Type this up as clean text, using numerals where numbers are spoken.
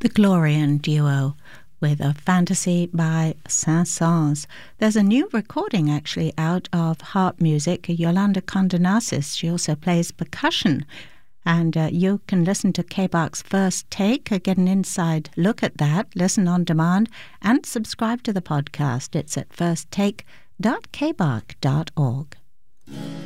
The Glorian Duo with A Fantasy by Saint-Saëns. There's a new recording actually out of harp music. Yolanda Condonasis, she also plays percussion. And you can listen to K-Bach's First Take, get an inside look at that, listen on demand, and subscribe to the podcast. It's at firsttake.kbach.org.